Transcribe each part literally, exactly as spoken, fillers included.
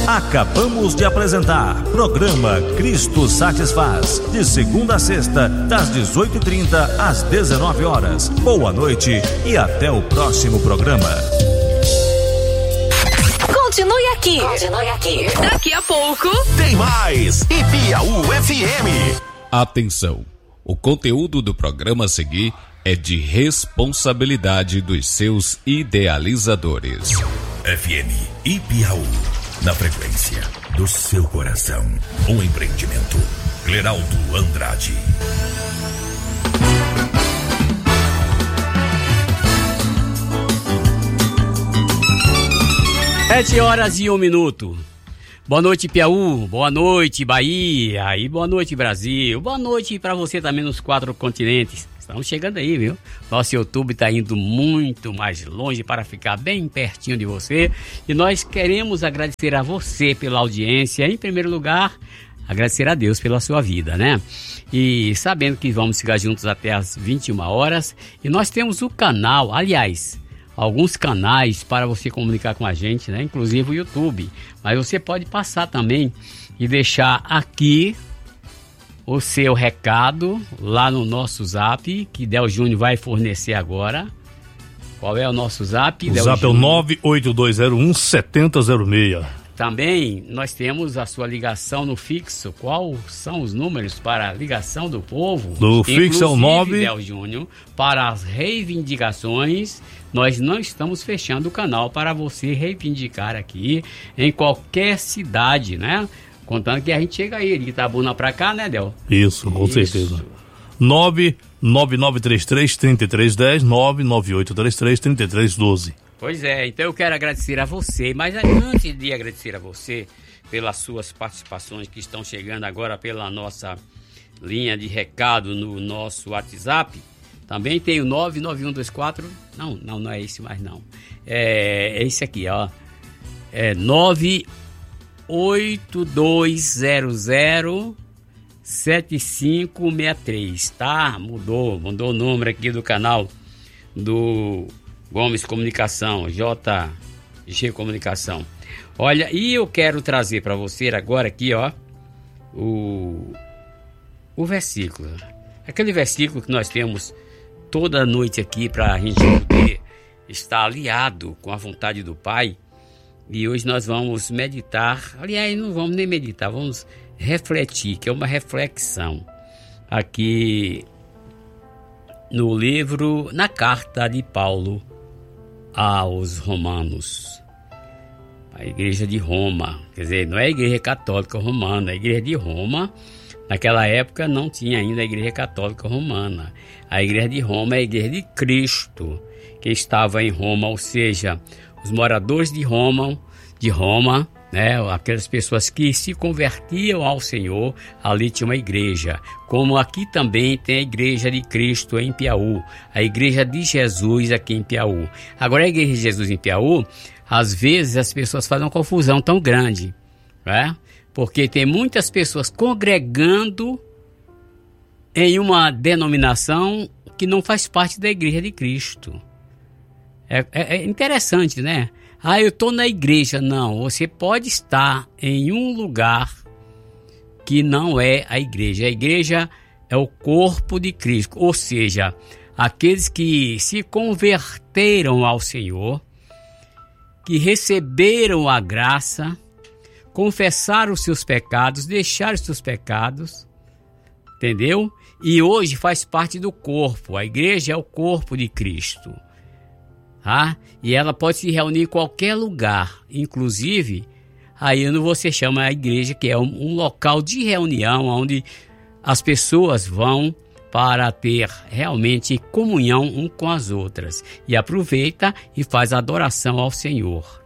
Acabamos de apresentar programa Cristo Satisfaz, de segunda a sexta, das dezoito e trinta às dezenove horas. Boa noite e até o próximo programa. Continue aqui. Continue aqui. Daqui a pouco tem mais Ipiaú F M. Atenção, o conteúdo do programa a seguir é de responsabilidade dos seus idealizadores. F M Ipiaú, na frequência do seu coração. Um empreendimento. Cleraldo Andrade. Sete horas e um minuto. Boa noite, Piauí. Boa noite, Bahia. E boa noite, Brasil. Boa noite para você também nos quatro continentes. Estamos chegando aí, viu? Nosso YouTube está indo muito mais longe para ficar bem pertinho de você. E nós queremos agradecer a você pela audiência. Em primeiro lugar, agradecer a Deus pela sua vida, né? E sabendo que vamos ficar juntos até as vinte e uma horas. E nós temos o canal, aliás, alguns canais para você comunicar com a gente, né? Inclusive o YouTube. Mas você pode passar também e deixar aqui o seu recado lá no nosso zap, que Del Júnior vai fornecer agora. Qual é o nosso zap? O Del zap Júnior? é o nove oito dois zero um sete zero zero seis. Também nós temos a sua ligação no fixo. Quais são os números para a ligação do povo? Do fixo é o nove... Del Júnior, para as reivindicações, nós não estamos fechando o canal para você reivindicar aqui em qualquer cidade, né? Contando que a gente chega aí, de Itabuna pra cá, né, Del? Isso, com Isso. certeza. nove nove nove três três, três três um zero, nove nove oito três três, três três um dois. Pois é, então eu quero agradecer a você, mas antes de agradecer a você pelas suas participações que estão chegando agora pela nossa linha de recado no nosso WhatsApp, também tem o nove nove um dois quatro, não, não, não é esse mais não, é, é esse aqui, ó, é nove oito dois zero zero sete cinco seis três, tá? Mudou, mudou o número aqui do canal do Gomes Comunicação, J G Comunicação. Olha, e eu quero trazer para você agora aqui, ó, o, o versículo. Aquele versículo que nós temos toda noite aqui para a gente poder estar aliado com a vontade do Pai. E hoje nós vamos meditar, aliás, não vamos nem meditar, vamos refletir, que é uma reflexão aqui no livro, na carta de Paulo aos Romanos, a igreja de Roma, quer dizer, não é a igreja católica romana, é a igreja de Roma. Naquela época não tinha ainda a igreja católica romana, a igreja de Roma é a igreja de Cristo, que estava em Roma, ou seja, os moradores de Roma, de Roma, né, aquelas pessoas que se convertiam ao Senhor, ali tinha uma igreja. Como aqui também tem a igreja de Cristo em Piauí, a igreja de Jesus aqui em Piauí. Agora a igreja de Jesus em Piauí, às vezes as pessoas fazem uma confusão tão grande, né? Porque tem muitas pessoas congregando em uma denominação que não faz parte da igreja de Cristo. É, é, é interessante, né? Ah, eu estou na igreja. Não, você pode estar em um lugar que não é a igreja. A igreja é o corpo de Cristo, ou seja, aqueles que se converteram ao Senhor, que receberam a graça, confessaram os seus pecados, deixaram os seus pecados, entendeu? E hoje faz parte do corpo. A igreja é o corpo de Cristo. Tá? E ela pode se reunir em qualquer lugar, inclusive aí você chama a igreja, que é um, um local de reunião onde as pessoas vão para ter realmente comunhão um com as outras e aproveita e faz adoração ao Senhor.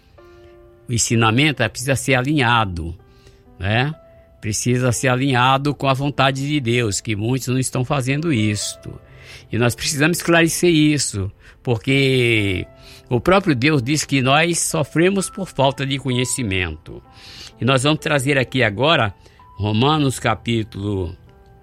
O ensinamento precisa ser alinhado, né? Precisa ser alinhado com a vontade de Deus, que muitos não estão fazendo isto. E nós precisamos esclarecer isso, porque o próprio Deus diz que nós sofremos por falta de conhecimento. E nós vamos trazer aqui agora Romanos capítulo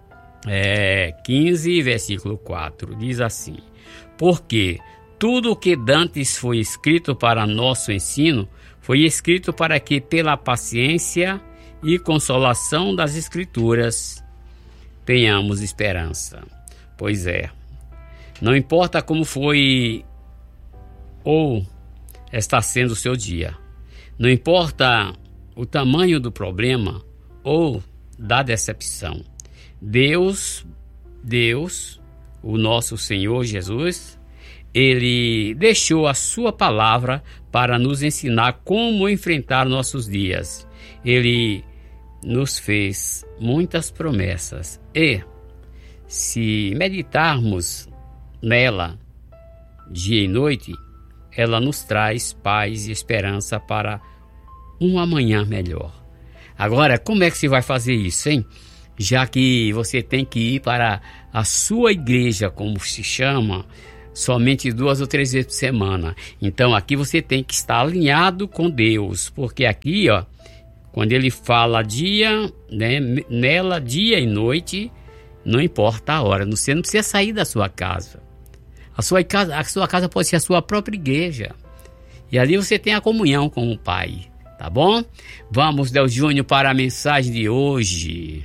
é, quinze, versículo quatro. Diz assim: porque tudo o que dantes foi escrito para nosso ensino Foi escrito para que, pela paciência e consolação das Escrituras, tenhamos esperança. Pois é, não importa como foi ou está sendo o seu dia, não importa o tamanho do problema ou da decepção, Deus, Deus, o nosso Senhor Jesus, Ele deixou a sua palavra para nos ensinar como enfrentar nossos dias. Ele nos fez muitas promessas e, se meditarmos nela dia e noite, ela nos traz paz e esperança para um amanhã melhor. Agora, como é que se vai fazer isso, hein? Já que você tem que ir para a sua igreja, como se chama, somente duas ou três vezes por semana. Então, aqui você tem que estar alinhado com Deus, porque aqui, ó, quando ele fala dia, né, nela dia e noite, não importa a hora, você não precisa sair da sua casa. A sua casa, a sua casa pode ser a sua própria igreja. E ali você tem a comunhão com o Pai, tá bom? Vamos, Del Júnior, para a mensagem de hoje.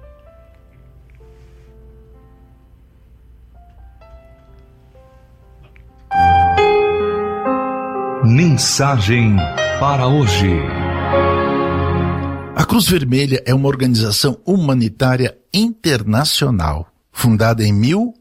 Mensagem para hoje. A Cruz Vermelha é uma organização humanitária internacional, fundada em mil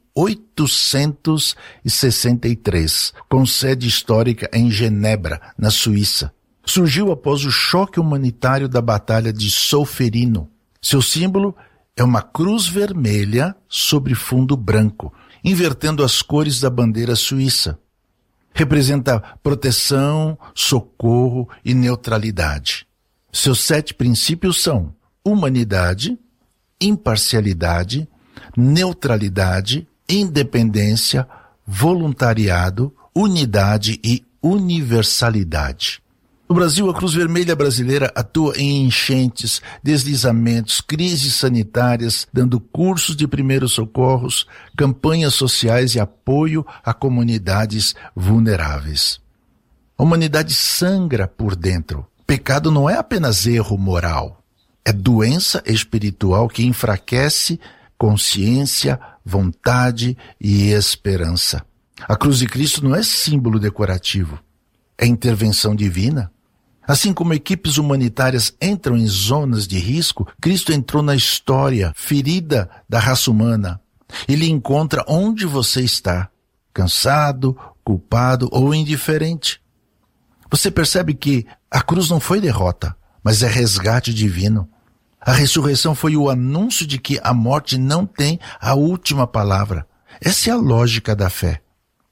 oitocentos e sessenta e três, com sede histórica em Genebra, na Suíça. Surgiu após o choque humanitário da Batalha de Solferino. Seu símbolo é uma cruz vermelha sobre fundo branco, invertendo as cores da bandeira suíça. Representa proteção, socorro e neutralidade. Seus sete princípios são humanidade, imparcialidade, neutralidade, independência, voluntariado, unidade e universalidade. No Brasil, a Cruz Vermelha Brasileira atua em enchentes, deslizamentos, crises sanitárias, dando cursos de primeiros socorros, campanhas sociais e apoio a comunidades vulneráveis. A humanidade sangra por dentro. Pecado não é apenas erro moral, é doença espiritual que enfraquece consciência, vontade e esperança. A cruz de Cristo não é símbolo decorativo, é intervenção divina. Assim como equipes humanitárias entram em zonas de risco, Cristo entrou na história ferida da raça humana. Ele encontra onde você está, cansado, culpado ou indiferente. Você percebe que a cruz não foi derrota, mas é resgate divino. A ressurreição foi o anúncio de que a morte não tem a última palavra. Essa é a lógica da fé.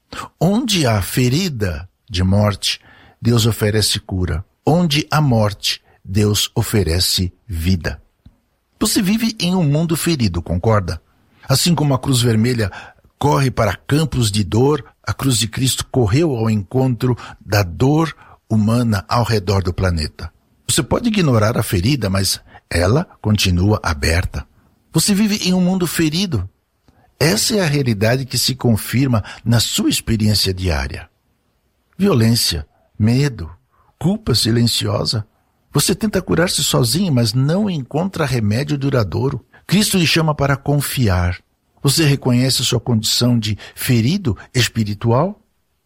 Onde há ferida de morte, Deus oferece cura. Onde há morte, Deus oferece vida. Você vive em um mundo ferido, concorda? Assim como a Cruz Vermelha corre para campos de dor, a Cruz de Cristo correu ao encontro da dor humana ao redor do planeta. Você pode ignorar a ferida, mas ela continua aberta. Você vive em um mundo ferido. Essa é a realidade que se confirma na sua experiência diária. Violência, medo, culpa silenciosa. Você tenta curar-se sozinho, mas não encontra remédio duradouro. Cristo lhe chama para confiar. Você reconhece sua condição de ferido espiritual?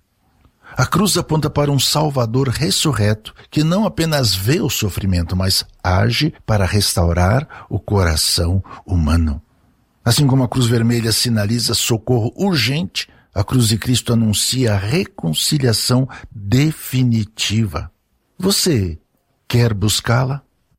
A cruz aponta para um Salvador ressurreto, que não apenas vê o sofrimento, mas age para restaurar o coração humano. Assim como a Cruz Vermelha sinaliza socorro urgente, a Cruz de Cristo anuncia a reconciliação definitiva. Você quer buscá-la?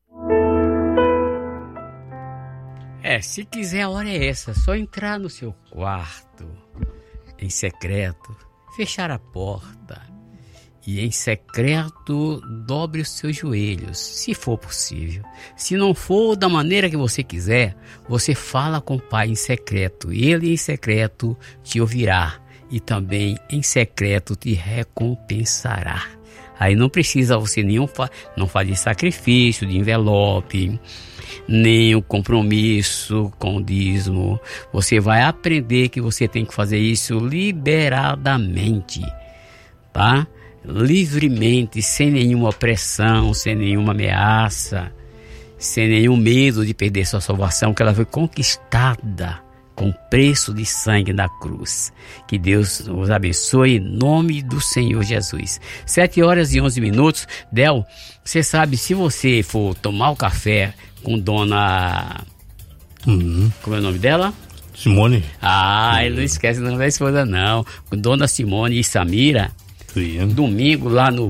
É, se quiser, a hora é essa. Só entrar no seu quarto, em secreto, fechar a porta e em secreto dobre os seus joelhos, se for possível. Se não for da maneira que você quiser, você fala com o Pai em secreto. Ele em secreto te ouvirá e também em secreto te recompensará. Aí não precisa você nenhum fa- não fazer sacrifício de envelope, nem o compromisso com o dízimo. Você vai aprender que você tem que fazer isso liberadamente, tá? livremente, sem nenhuma opressão, sem nenhuma ameaça, sem nenhum medo de perder sua salvação, que ela foi conquistada com preço de sangue na cruz. Que Deus nos abençoe em nome do Senhor Jesus. Sete horas e onze minutos. Del, você sabe, se você for tomar o café com dona... Uhum. Como é o nome dela? Simone. Ah, ele não esquece o nome da esposa, não. Com dona Simone e Samira. Sim. Domingo lá no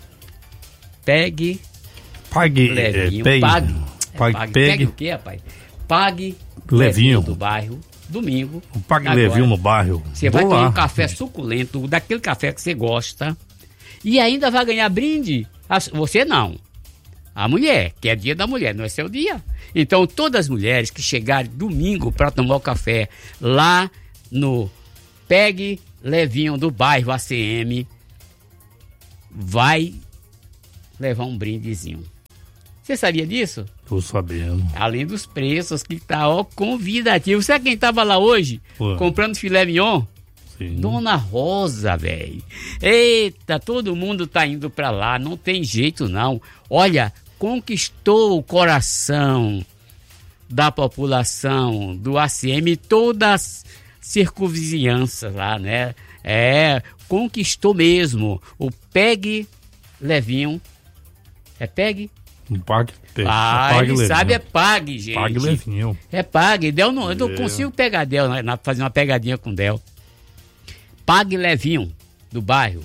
Pegue... Pague... Levinho. É, pegue, Pague... pague, Pague, pegue, pegue o quê, rapaz? Pague... Levinho. Do bairro. Domingo. O Pague agora, Levinho no bairro. Você Vou vai tomar lá. um café suculento, daquele café que você gosta, e ainda vai ganhar brinde. As- Você não. A mulher, que é dia da mulher, não é seu dia. Então, todas as mulheres que chegarem domingo para tomar o café lá no Pegue Levinho do bairro A C M, vai levar um brindezinho. Você sabia disso? Tô sabendo. Além dos preços que tá, ó, convidativo. Sabe quem tava lá hoje? Ué. Comprando filé mignon? Sim. Dona Rosa, velho. Eita, todo mundo tá indo pra lá, não tem jeito não. Olha, conquistou o coração da população do A C M, todas as circunvizinhanças lá, né? É, conquistou mesmo. O Pegue Levinho. É Pegue? Um Pague, pegue. Ah, Pague ele Levinho. sabe, é Pague, gente. Pague Levinho. É Pague. Del não, eu não É. consigo pegar Del, na, na- fazer uma pegadinha com Del. Pague Levinho, do bairro.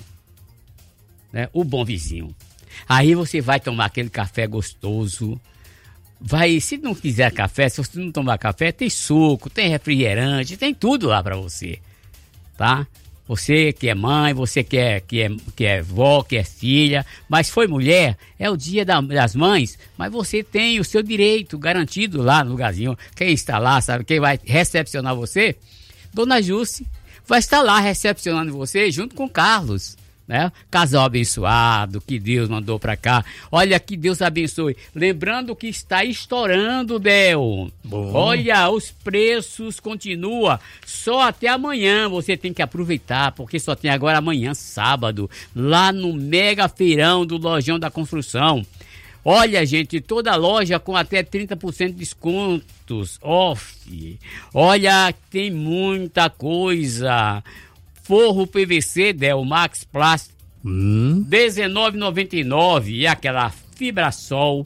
Né? O bom vizinho. Aí você vai tomar aquele café gostoso. Vai, se não quiser café, se você não tomar café, tem suco, tem refrigerante, tem tudo lá pra você. Tá? Você que é mãe, você que é, que é, que é vó, que é filha, mas foi mulher, é o dia da- das mães, mas você tem o seu direito garantido lá no lugarzinho. Quem está lá, sabe, quem vai recepcionar você? Dona Jússi vai estar lá recepcionando você junto com Carlos, né? Casal abençoado, que Deus mandou pra cá. Olha, que Deus abençoe. Lembrando que está estourando, Del. Bom. Olha, os preços continuam só até amanhã. Você tem que aproveitar, porque só tem agora amanhã, sábado, lá no Mega Feirão do Lojão da Construção. Olha, gente, toda loja com até trinta por cento de descontos off. Olha, tem muita coisa. Forro P V C Del Max Plástico Hum. dezenove reais e noventa e nove centavos, e aquela Fibrasol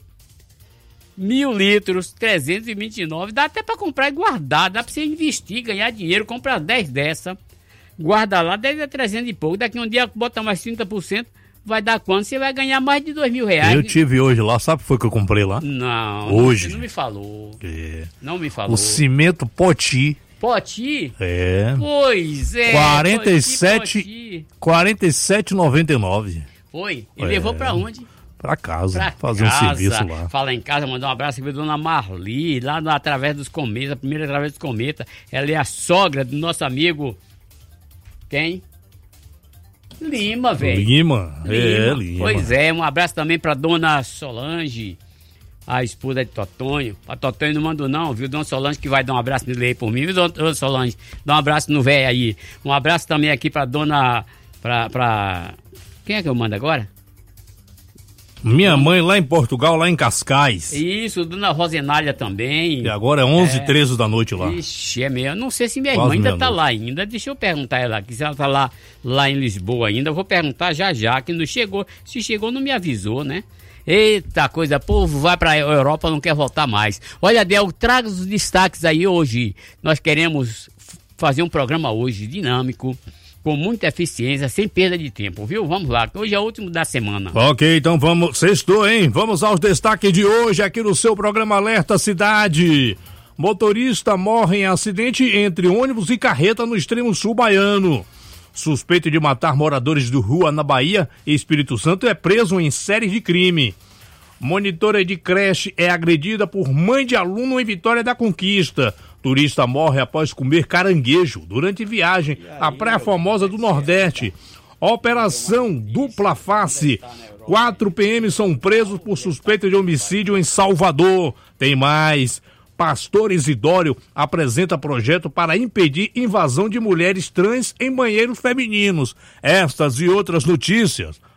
mil litros, trezentos e vinte e nove. Dá até para comprar e guardar, dá para você investir, ganhar dinheiro, comprar dez dessa, guarda lá, dez a trezentos e pouco. Daqui um dia bota mais trinta por cento, vai dar quanto? Você vai ganhar mais de dois mil reais. Eu tive hoje lá, sabe o que foi que eu comprei lá? Não, Hoje. Não, você não me falou. É. Não me falou. O cimento Poti. Poti? É. Pois é. quarenta e Poti, sete Poti. quarenta e sete reais e noventa e nove centavos. Foi. E É. levou pra onde? Pra casa. Pra fazer casa. um serviço lá. Fala em casa, mandar um abraço aqui pra dona Marli, lá no Através dos Cometas, a primeira Através dos Cometas. Ela é a sogra do nosso amigo. Quem? Lima, velho. Lima. É, Lima. Pois é, um abraço também pra dona Solange, a esposa de Totonho. A Totonho não mandou não, viu? Dona Solange que vai dar um abraço nele aí por mim, viu, dona Solange? Dá um abraço no velho aí. Um abraço também aqui pra dona... Pra, pra... Quem é que eu mando agora? Minha mãe lá em Portugal, lá em Cascais. Isso, dona Rosenália também. E agora é onze e treze da noite lá. Ixi, é mesmo. Não sei se minha Quase irmã ainda tá meia-noite. lá ainda. Deixa eu perguntar ela aqui, se ela tá lá, lá em Lisboa ainda. Eu vou perguntar já já, que não chegou. Se chegou, não me avisou, né? Eita coisa, povo vai pra Europa, não quer voltar mais. Olha, Del, traga os destaques aí hoje. Nós queremos f- fazer um programa hoje dinâmico, com muita eficiência, sem perda de tempo, viu? Vamos lá, que hoje é o último da semana. Ok, então vamos, sextou, hein? Vamos aos destaques de hoje aqui no seu programa Alerta Cidade. Motorista morre em acidente entre ônibus e carreta no extremo sul baiano. Suspeito de matar moradores de rua na Bahia e Espírito Santo é preso em série de crime. Monitora de creche é agredida por mãe de aluno em Vitória da Conquista. Turista morre após comer caranguejo durante viagem à Praia Formosa do Nordeste. Operação Dupla Face. Quatro P Ms são presos por suspeita de homicídio em Salvador. Tem mais. Pastor Isidório apresenta projeto para impedir invasão de mulheres trans em banheiros femininos. Estas e outras notícias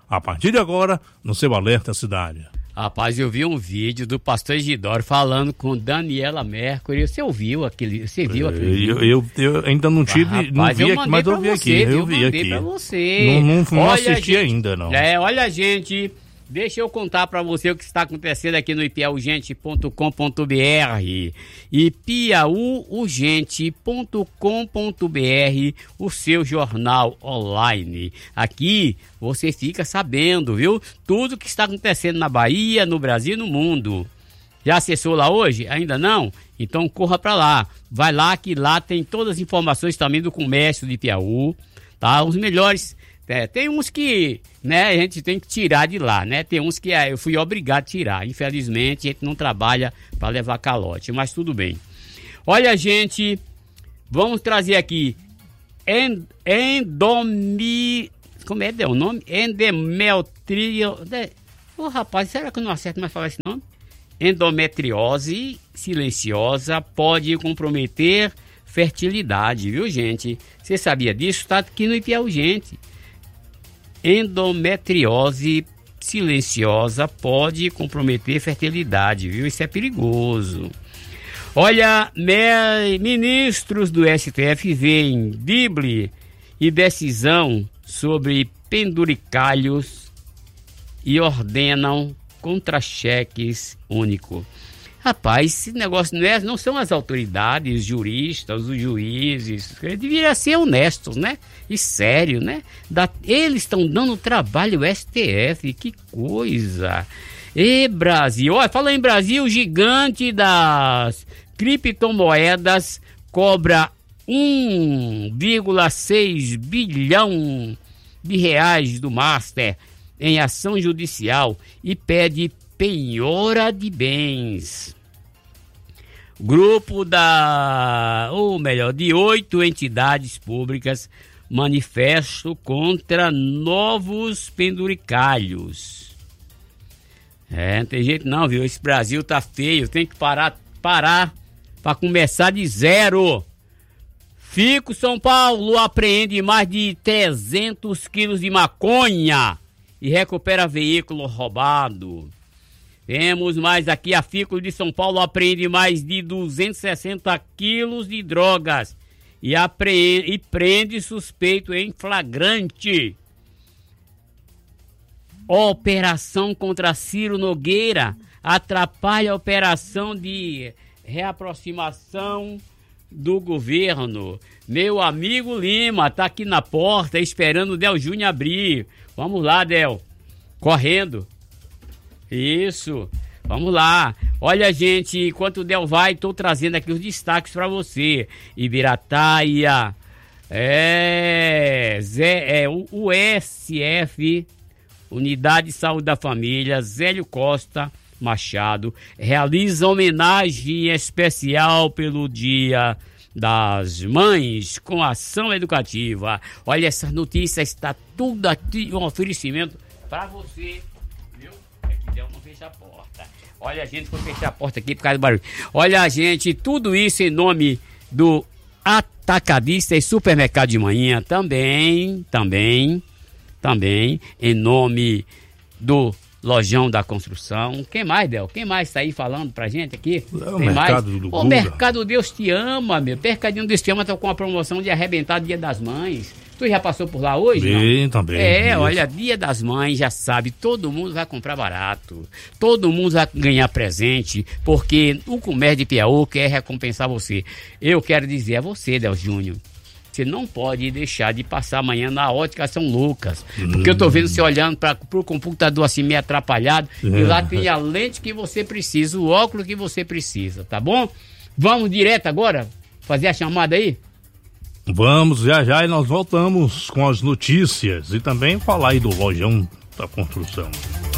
a partir de agora, no seu Alerta Cidade. Rapaz, eu vi um vídeo do pastor Isidoro falando com Daniela Mercury. Você ouviu aquele? Você viu aquele? Eu, eu, eu ainda não tive, ah, não vi aqui, mas eu vi aqui. Eu vi aqui. Pra você. Não, não, não olha, assisti gente, ainda, não. É, olha, gente. Deixa eu contar para você o que está acontecendo aqui no i p a urgente ponto com ponto b r. i p a u urgente ponto com ponto b r, o seu jornal online. Aqui você fica sabendo, viu? Tudo que está acontecendo na Bahia, no Brasil e no mundo. Já acessou lá hoje? Ainda não? Então corra para lá. Vai lá que lá tem todas as informações também do comércio de Piauí, tá? Os melhores. É, tem uns que, né, a gente tem que tirar de lá, né? Tem uns que é, eu fui obrigado a tirar. Infelizmente, a gente não trabalha para levar calote, mas tudo bem. Olha, gente, vamos trazer aqui end, endomi... Como é, é o nome? Endometrio... Ô, oh, rapaz, será que eu não acerto mais falar esse nome? Endometriose silenciosa pode comprometer fertilidade, viu, gente? Você sabia disso? Está aqui no I P A Urgente. Endometriose silenciosa pode comprometer fertilidade, viu? Isso é perigoso. Olha, me, ministros do S T F veem drible e decisão sobre penduricalhos e ordenam contra-cheques único. Rapaz, esse negócio não, é, não são as autoridades, juristas, os juízes, eles deveriam ser honestos, né? E sério, né? Da, eles estão dando trabalho ao S T F, que coisa! E Brasil, olha, fala em Brasil, o gigante das criptomoedas cobra um vírgula seis bilhão de reais do Master em ação judicial e pede penhora de bens. Grupo da, ou melhor, de oito entidades públicas manifesto contra novos penduricalhos. É, não tem jeito não, viu? Esse Brasil tá feio, tem que parar, parar para começar de zero. Fico São Paulo apreende mais de trezentos quilos de maconha e recupera veículo roubado. Temos mais aqui, a Fico de São Paulo apreende mais de duzentos e sessenta quilos de drogas e, apreende, e prende suspeito em flagrante. Operação contra Ciro Nogueira atrapalha a operação de reaproximação do governo. Meu amigo Lima tá aqui na porta esperando o Del Júnior abrir. Vamos lá, Del. Correndo. Isso, vamos lá. Olha, gente, enquanto o Del vai, estou trazendo aqui os destaques para você. Ibirataia, é, Zé, é, o S F, Unidade de Saúde da Família, Zélio Costa Machado, realiza homenagem especial pelo Dia das Mães com ação educativa. Olha, essa notícia está tudo aqui, um oferecimento para você. Não fecha a porta. Olha, a gente foi fechar a porta aqui por causa do barulho. Olha, gente, tudo isso em nome do Atacadista e Supermercado de Manhã. Também, também, também, em nome do Lojão da Construção. Quem mais, Del? Quem mais está aí falando pra gente aqui? É o Mercado mais? do O Mercado Deus Te Ama, meu. Mercadinho Deus Te Ama tá com a promoção de arrebentar Dia das Mães. Tu já passou por lá hoje? Bem, não? também. É, isso. Olha, Dia das Mães, já sabe, todo mundo vai comprar barato. Todo mundo vai ganhar presente, porque o comércio de Piauí quer recompensar você. Eu quero dizer a você, Del Júnior, você não pode deixar de passar amanhã na Ótica São Lucas. Hum. Porque eu tô vendo você olhando para o computador assim meio atrapalhado, é. E lá tem a lente que você precisa, o óculos que você precisa, tá bom? Vamos direto agora fazer a chamada aí? Vamos, já já, e nós voltamos com as notícias e também falar aí do Lojão da Construção.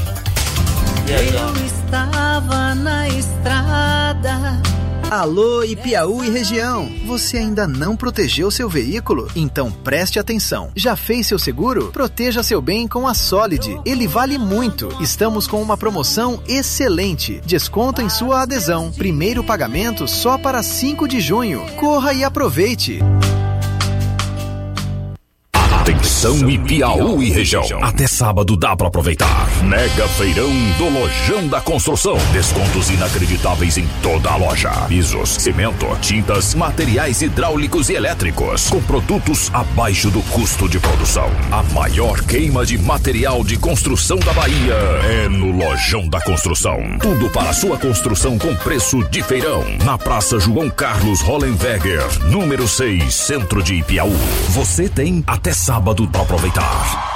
Eu estava na estrada. Alô, Ipiaú e região, você ainda não protegeu seu veículo? Então preste atenção. Já fez seu seguro? Proteja seu bem com a Solid. Ele vale muito. Estamos com uma promoção excelente. Desconto em sua adesão. Primeiro pagamento só para cinco de junho. Corra e aproveite. Atenção Ipiaú e região. Até sábado dá pra aproveitar. Mega Feirão do Lojão da Construção. Descontos inacreditáveis em toda a loja. Pisos, cimento, tintas, materiais hidráulicos e elétricos. Com produtos abaixo do custo de produção. A maior queima de material de construção da Bahia é no Lojão da Construção. Tudo para sua construção com preço de feirão. Na Praça João Carlos Hollenberger, número seis, Centro de Ipiaú. Você tem até sábado para aproveitar.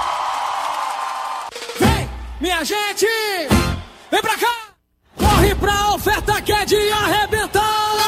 Vem, minha gente! Vem pra cá! Corre pra oferta que é de arrebentar!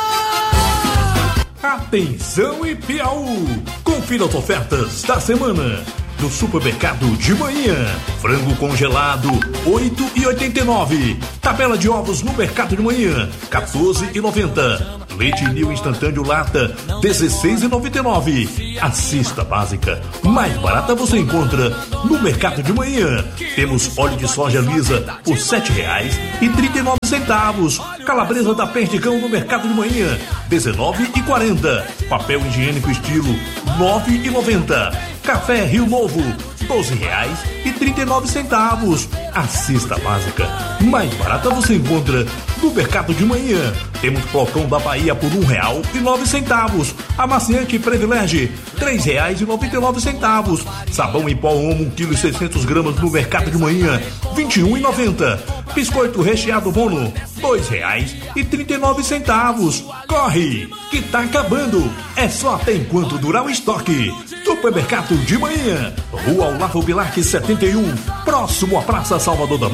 Atenção Ipiaú! Confira as ofertas da semana. Do supermercado de manhã, frango congelado oito reais e oitenta e nove centavos. Tabela de ovos no mercado de manhã quatorze reais e noventa centavos. Leite Nil instantâneo lata dezesseis reais e noventa e nove centavos. A cesta básica mais barata você encontra no mercado de manhã. Temos óleo de soja lisa por sete reais e trinta e nove centavos. Calabresa da Perdigão no mercado de manhã dezenove reais e quarenta centavos. Papel higiênico estilo nove reais e noventa centavos. Café Rio Novo, doze reais e trinta e nove centavos. A cesta básica mais barata você encontra no mercado de manhã. Temos flocão da Bahia por um real e nove centavos. Amaciante Privilege, três reais e noventa e nove centavos. Sabão em pó Omo, um quilo e seiscentos gramas no mercado de manhã, vinte e um reais e noventa centavos. Biscoito recheado Bono, dois reais e trinta e nove centavos. Corre, que tá acabando. É só até enquanto durar o estoque. Supermercado de manhã, Rua Olavo Bilac setenta e um, próximo à Praça Salvador da